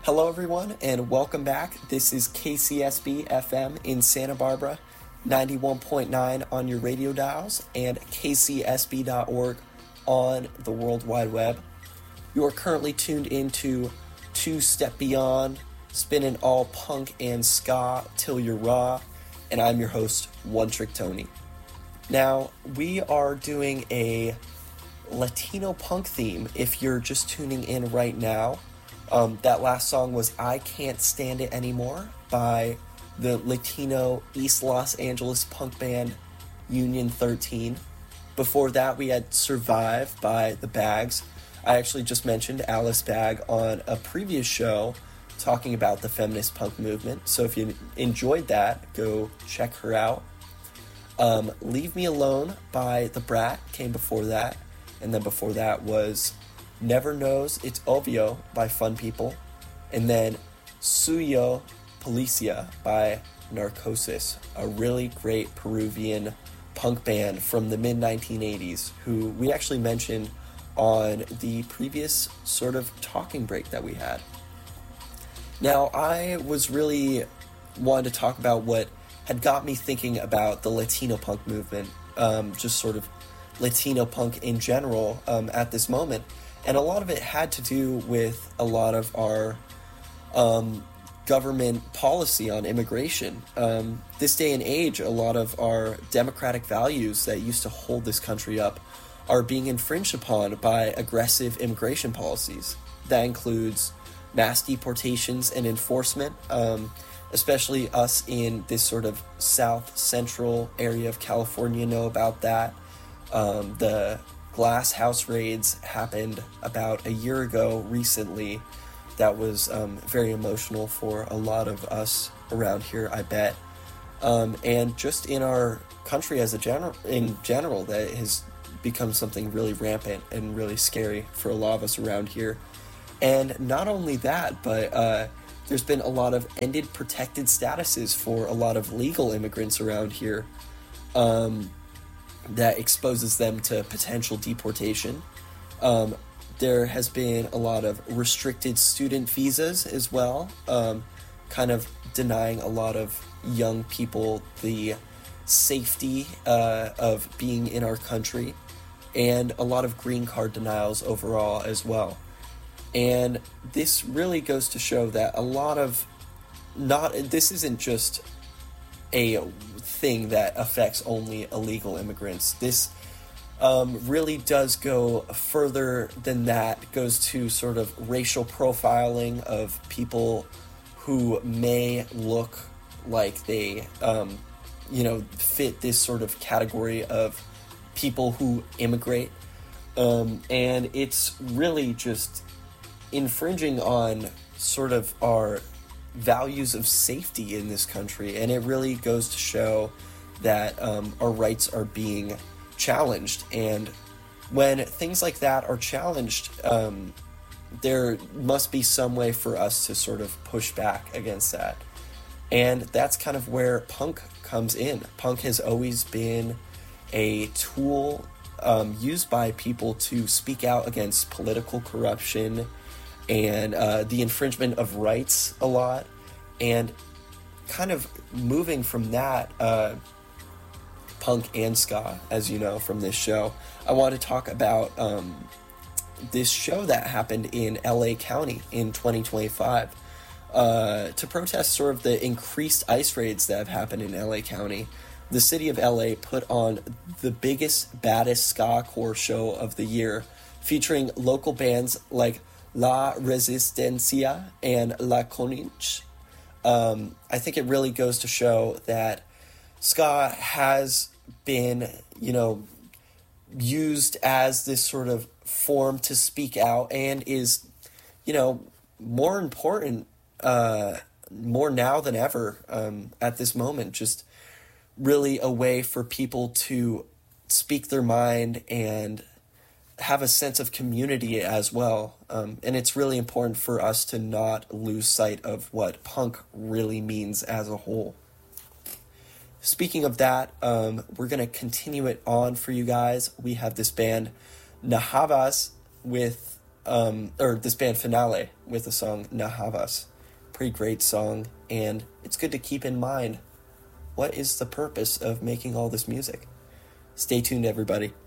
Hello, everyone, and welcome back. This is KCSB FM in Santa Barbara, 91.9 on your radio dials, and kcsb.org on the World Wide Web. You are currently tuned into Two Step Beyond, spinning all punk and ska till you're raw, and I'm your host, One Trick Tony. Now, we are doing a Latino punk theme if you're just tuning in right now. That last song was I Can't Stand It Anymore by the Latino East Los Angeles punk band Union 13. Before that, we had Survive by The Bags. I actually just mentioned Alice Bag on a previous show talking about the feminist punk movement, so if you enjoyed that, go check her out. Leave Me Alone by The Brat came before that, and then before that was Never Knows It's Obvio by Fun People, and then Suyo Policia by Narcosis, a really great Peruvian punk band from the mid-1980s who we actually mentioned on the previous sort of talking break that we had. Now, I was really wanting to talk about what had got me thinking about the Latino punk movement, just sort of Latino punk in general at this moment. And a lot of it had to do with a lot of our government policy on immigration. This day and age, a lot of our democratic values that used to hold this country up are being infringed upon by aggressive immigration policies. That includes mass deportations and enforcement, especially us in this sort of south central area of California know about that. The Glass House raids happened about a year ago recently. That was very emotional for a lot of us around here, I bet. And just in our country in general, that has become something really rampant and really scary for a lot of us around here. And not only that, but there's been a lot of ended protected statuses for a lot of legal immigrants around here. That exposes them to potential deportation. There has been a lot of restricted student visas as well, kind of denying a lot of young people the safety of being in our country, and a lot of green card denials overall as well. And this really goes to show that this isn't just a thing that affects only illegal immigrants. This really does go further than that. It goes to sort of racial profiling of people who may look like they, fit this sort of category of people who immigrate. And it's really just infringing on sort of our values of safety in this country, and it really goes to show that our rights are being challenged. And when things like that are challenged, there must be some way for us to sort of push back against that. And that's kind of where punk comes in. Punk has always been a tool used by people to speak out against political corruption and the infringement of rights a lot. And kind of moving from that, punk and ska, as you know from this show, I want to talk about this show that happened in LA County in 2025 to protest sort of the increased ICE raids that have happened in LA County. The city of LA put on the biggest, baddest ska-core show of the year, featuring local bands like La Resistencia and La Coninch. I think it really goes to show that ska has been, used as this sort of form to speak out, and is, more important, more now than ever, at this moment, just really a way for people to speak their mind and have a sense of community as well. And it's really important for us to not lose sight of what punk really means as a whole. Speaking of that, we're going to continue it on for you guys. We have this band, Nahavas, with or this band Finale with the song Nahavas. Pretty great song, and it's good to keep in mind what is the purpose of making all this music. Stay tuned, everybody.